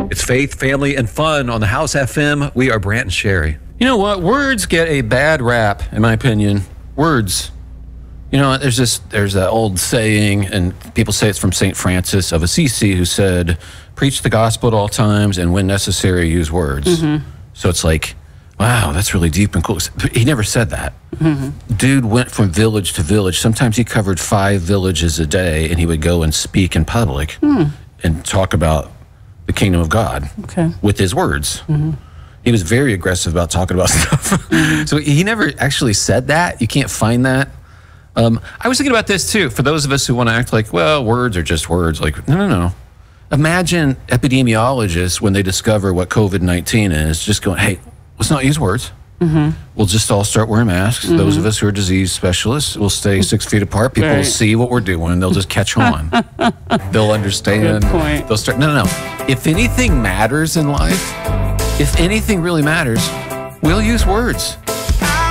It's faith, family, and fun on the House FM. We are Brant and Sherry. You know what? Words get a bad rap, in my opinion. Words. You know, there's that old saying, and people say it's from St. Francis of Assisi, who said, preach the gospel at all times, and when necessary, use words. So it's like, wow, that's really deep and cool. He never said that. Dude went from village to village. Sometimes he covered 5 villages a day, and he would go and speak in public and talk about the kingdom of God with his words. He was very aggressive about talking about stuff. So he never actually said that. You can't find that. I was thinking about this too. For those of us who want to act like, well, words are just words. Like, no. Imagine epidemiologists, when they discover what COVID-19 is, just going, hey, let's not use words. We'll just all start wearing masks. Those of us who are disease specialists will stay 6 feet apart. People will see what we're doing. They'll just catch on. They'll understand. Good point. They'll start. No. If anything matters in life, if anything really matters, we'll use words.